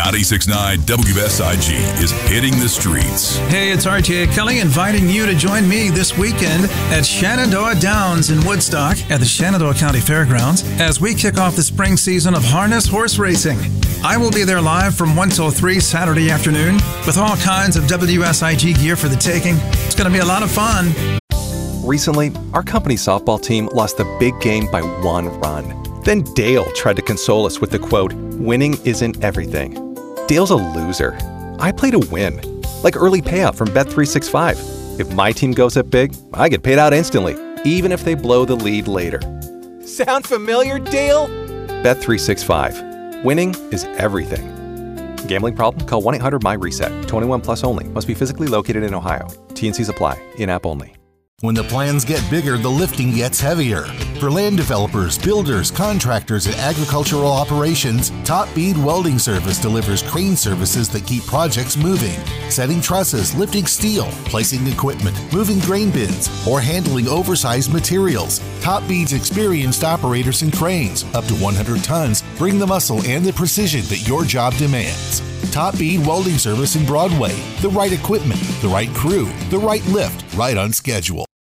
96.9 WSIG is hitting the streets. Hey, it's RJ Kelly inviting you to join me this weekend at Shenandoah Downs in Woodstock at the Shenandoah County Fairgrounds as we kick off the spring season of harness horse racing. I will be there live from 1 till 3 Saturday afternoon with all kinds of WSIG gear for the taking. It's going to be a lot of fun. Recently, our company softball team lost the big game by 1 run. Then Dale tried to console us with the quote, "Winning isn't everything." Dale's a loser. I play to win. Like early payout from Bet365. If my team goes up big, I get paid out instantly, even if they blow the lead later. Sound familiar, Dale? Bet365. Winning is everything. Gambling problem? Call 1-800-MY-RESET. 21 plus only. Must be physically located in Ohio. T&Cs apply. In-app only. When the plans get bigger, the lifting gets heavier. For land developers, builders, contractors, and agricultural operations, Top Bead Welding Service delivers crane services that keep projects moving. Setting trusses, lifting steel, placing equipment, moving grain bins, or handling oversized materials. Top Bead's experienced operators and cranes, up to 100 tons, bring the muscle and the precision that your job demands. Top Bead Welding Service in Broadway. The right equipment, the right crew, the right lift, right on schedule.